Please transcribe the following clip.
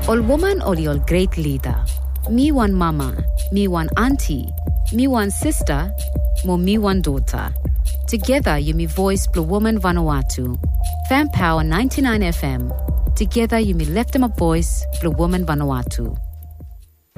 Ol woman oli ol great leader. Me one mama, me one auntie, me one sister, mo me one daughter. Together you me voice Blue Woman Vanuatu. Fan Power 99 FM. Together you me left them a voice Blue Woman Vanuatu.